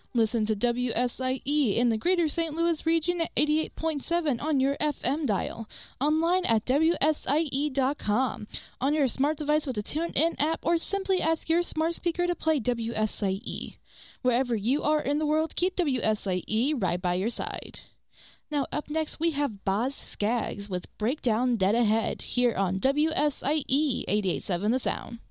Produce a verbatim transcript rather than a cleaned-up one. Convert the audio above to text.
Listen to W S I E in the greater Saint Louis region at eighty-eight point seven on your F M dial, online at W S I E dot com, on your smart device with the TuneIn app, or simply ask your smart speaker to play W S I E. Wherever you are in the world, keep W S I E right by your side. Now up next we have Boz Scaggs with Breakdown Dead Ahead here on W S I E eighty-eight point seven The Sound.